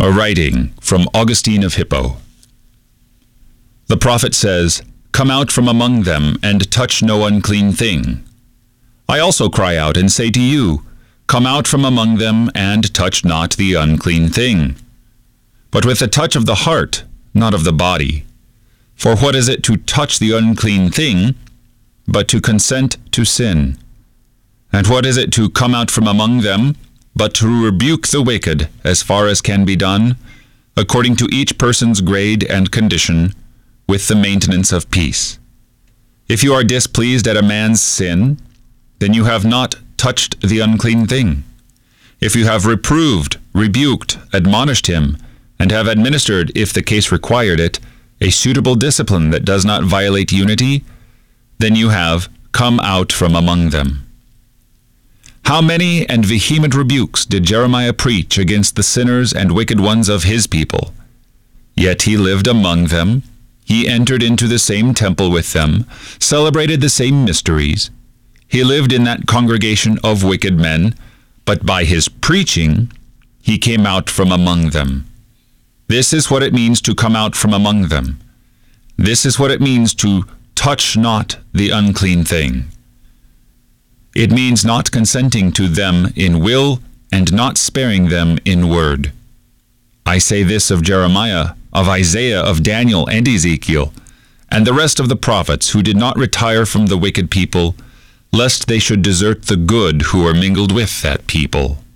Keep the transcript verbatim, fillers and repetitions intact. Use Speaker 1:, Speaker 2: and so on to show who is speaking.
Speaker 1: A writing from Augustine of Hippo. The prophet says, "Come out from among them, and touch no unclean thing." I also cry out and say to you, Come out from among them, and touch not the unclean thing, but with the touch of the heart, not of the body. For what is it to touch the unclean thing, but to consent to sin? And what is it to come out from among them, but to rebuke the wicked as far as can be done, according to each person's grade and condition, with the maintenance of peace? If you are displeased at a man's sin, then you have not touched the unclean thing. If you have reproved, rebuked, admonished him, and have administered, if the case required it, a suitable discipline that does not violate unity, then you have come out from among them. How many and vehement rebukes did Jeremiah preach against the sinners and wicked ones of his people? Yet he lived among them. He entered into the same temple with them, celebrated the same mysteries. He lived in that congregation of wicked men, but by his preaching he came out from among them. This is what it means to come out from among them. This is what it means to touch not the unclean thing. It means not consenting to them in will and not sparing them in word. I say this of Jeremiah, of Isaiah, of Daniel, and Ezekiel, and the rest of the prophets who did not retire from the wicked people, lest they should desert the good who are mingled with that people.